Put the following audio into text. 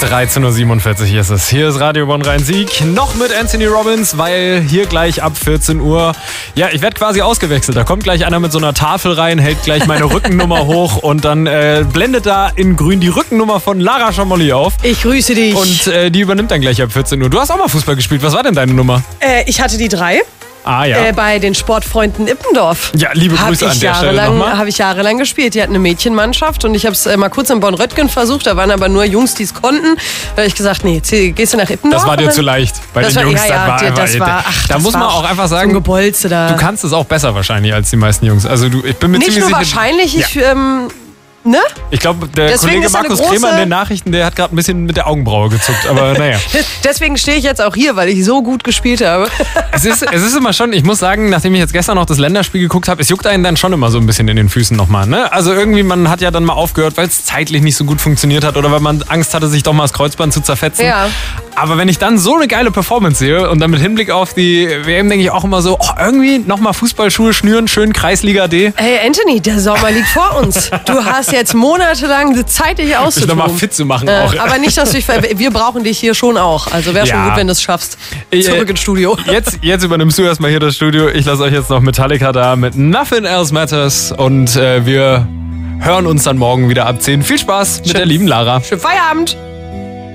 13.47 Uhr ist es. Hier ist Radio Bonn Rhein-Sieg. Noch mit Anthony Robbins, weil hier gleich ab 14 Uhr, ja, ich werde quasi ausgewechselt. Da kommt gleich einer mit so einer Tafel rein, hält gleich meine Rückennummer hoch und dann blendet da in grün die Rückennummer von Lara Schamolli auf. Ich grüße dich. Und die übernimmt dann gleich ab 14 Uhr. Du hast auch mal Fußball gespielt. Was war denn deine Nummer? Ich hatte die 3. Ah, ja. Bei den Sportfreunden Ippendorf. Ja, liebe Grüße an der Stelle nochmal. Habe ich jahrelang gespielt. Die hatten eine Mädchenmannschaft und ich habe es mal kurz in Bonn-Röttgen versucht. Da waren aber nur Jungs, die es konnten. Da habe ich gesagt, nee, gehst du nach Ippendorf? Das war dir zu leicht. Bei den Jungs, da muss man auch einfach sagen, Gebolze da. Du kannst es auch besser wahrscheinlich als die meisten Jungs. Also ich bin mir nicht ziemlich nur sicher. Wahrscheinlich, Ne? Ich glaube, der Deswegen Kollege Markus Kremer in den Nachrichten, der hat gerade ein bisschen mit der Augenbraue gezuckt, aber naja. Deswegen stehe ich jetzt auch hier, weil ich so gut gespielt habe. Es ist immer schon, ich muss sagen, nachdem ich jetzt gestern noch das Länderspiel geguckt habe, es juckt einen dann schon immer so ein bisschen in den Füßen nochmal. Ne? Also irgendwie, man hat ja dann mal aufgehört, weil es zeitlich nicht so gut funktioniert hat oder weil man Angst hatte, sich doch mal das Kreuzband zu zerfetzen. Ja. Aber wenn ich dann so eine geile Performance sehe und dann mit Hinblick auf die WM denke ich auch immer so, irgendwie nochmal Fußballschuhe schnüren, schön Kreisliga D. Hey Anthony, der Sommer liegt vor uns. Du hast jetzt monatelang Zeit, dich auszutun. Dich nochmal fit zu machen auch. Aber nicht, dass wir brauchen dich hier schon auch. Also wäre schon gut, wenn du es schaffst. Zurück ins Studio. Jetzt übernimmst du erstmal hier das Studio. Ich lasse euch jetzt noch Metallica da mit Nothing Else Matters und wir hören uns dann morgen wieder ab 10. Viel Spaß mit der lieben Lara. Schönen Feierabend.